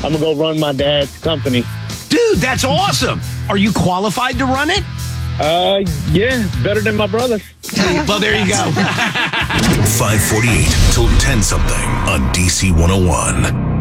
I'm going to go run my dad's company. Dude, that's awesome. Are you qualified to run it? Yeah, better than my brother. Well, there you go. 548 till 10 something on DC 101.